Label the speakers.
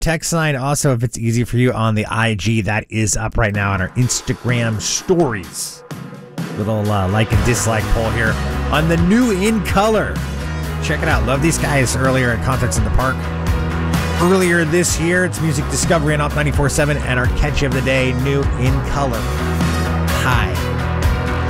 Speaker 1: Text line also, if it's easy for you, on the IG, that is up right now on our Instagram stories. Little like and dislike poll here on the new In Color. Check it out. Love these guys earlier at Concerts in the Park. Earlier this year, it's Music Discovery on Alt 94.7 and our catch of the day, new In Color. Hi.